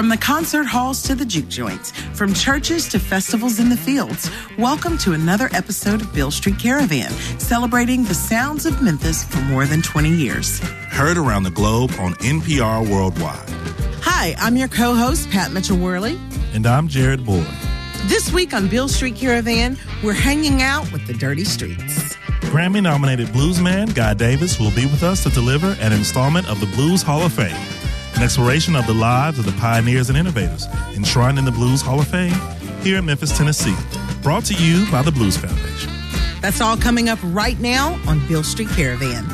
From the concert halls to the juke joints, from churches to festivals in the fields, welcome to another episode of Beale Street Caravan, celebrating the sounds of Memphis for more than 20 years. Heard around the globe on NPR Worldwide. Hi, I'm your co-host, Pat Mitchell-Worley. And I'm Jared Boyd. This week on Beale Street Caravan, we're hanging out with the Dirty Streets. Grammy-nominated bluesman Guy Davis will be with us to deliver an installment of the Blues Hall of Fame, an exploration of the lives of the pioneers and innovators enshrined in the Blues Hall of Fame here in Memphis, Tennessee. Brought to you by the Blues Foundation. That's all coming up right now on Beale Street Caravan.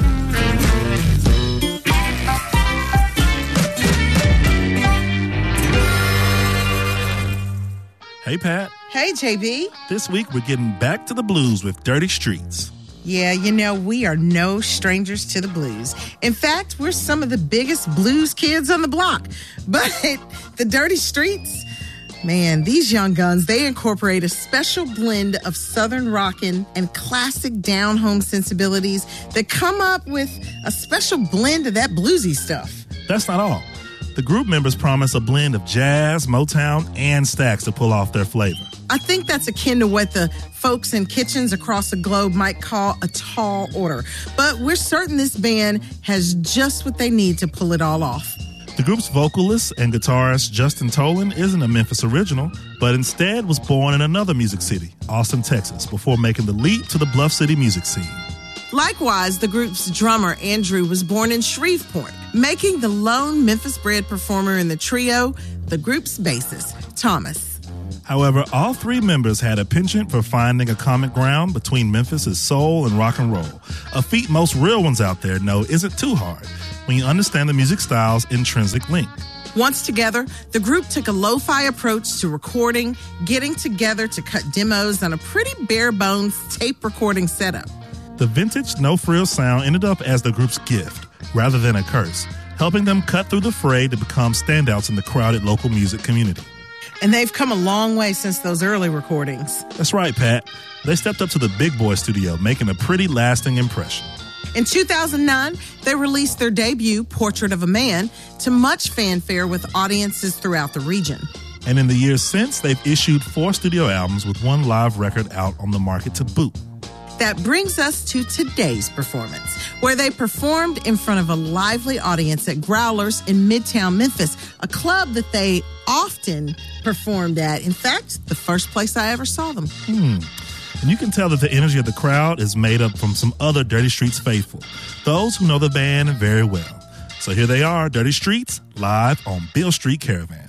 Hey, Pat. Hey, JB. This week, we're getting back to the blues with Dirty Streets. Yeah, you know, we are no strangers to the blues. In fact, we're some of the biggest blues kids on the block. But the Dirty Streets, man, these young guns, they incorporate a special blend of Southern rockin' and classic down-home sensibilities that come up with a special blend of that bluesy stuff. That's not all. The group members promise a blend of jazz, Motown, and Stax to pull off their flavor. I think that's akin to what the folks in kitchens across the globe might call a tall order. But we're certain this band has just what they need to pull it all off. The group's vocalist and guitarist Justin Tolan isn't a Memphis original, but instead was born in another music city, Austin, Texas, before making the leap to the Bluff City music scene. Likewise, the group's drummer, Andrew, was born in Shreveport, making the lone Memphis-bred performer in the trio the group's bassist, Thomas. However, all three members had a penchant for finding a common ground between Memphis' soul and rock and roll, a feat most real ones out there know isn't too hard when you understand the music style's intrinsic link. Once together, the group took a lo-fi approach to recording, getting together to cut demos on a pretty bare-bones tape recording setup. The vintage, no-frills sound ended up as the group's gift, rather than a curse, helping them cut through the fray to become standouts in the crowded local music community. And they've come a long way since those early recordings. That's right, Pat. They stepped up to the Big Boy studio, making a pretty lasting impression. In 2009, they released their debut, Portrait of a Man, to much fanfare with audiences throughout the region. And in the years since, they've issued 4 studio albums with 1 live record out on the market to boot. That brings us to today's performance, where they performed in front of a lively audience at Growlers in Midtown Memphis, a club that they often performed at. In fact, the first place I ever saw them. And you can tell that the energy of the crowd is made up from some other Dirty Streets faithful, those who know the band very well. So here they are, Dirty Streets, live on Beale Street Caravan.